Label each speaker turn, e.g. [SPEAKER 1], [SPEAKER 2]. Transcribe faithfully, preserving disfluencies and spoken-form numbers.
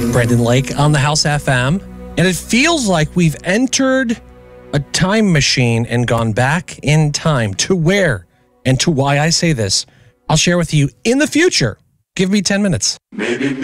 [SPEAKER 1] Brendan Lake on the House F M. And it feels like we've entered a time machine and gone back in time. To where and to why I say this, I'll share with you in the future. Give me ten minutes.
[SPEAKER 2] Maybe.